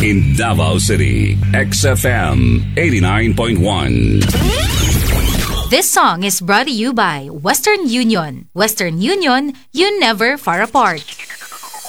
In Davao City, XFM 89.1. This song is brought to you by Western Union. Western Union, you never far apart.